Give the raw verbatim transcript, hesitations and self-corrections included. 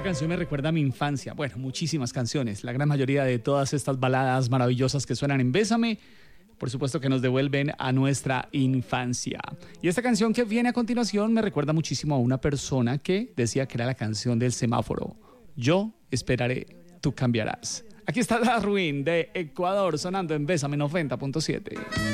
canción me recuerda a mi infancia. Bueno, muchísimas canciones. La gran mayoría de todas estas baladas maravillosas que suenan en Bésame, por supuesto que nos devuelven a nuestra infancia. Y esta canción que viene a continuación me recuerda muchísimo a una persona que decía que era la canción del semáforo. Yo esperaré, tú cambiarás. Aquí está Darwin de Ecuador sonando en Bésame noventa punto siete.